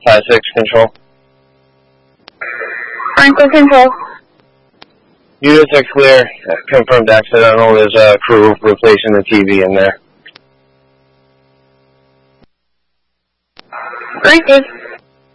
5-6 control. Franklin control. Units are clear. Confirmed accidental. There's a crew replacing the TV in there. Franklin.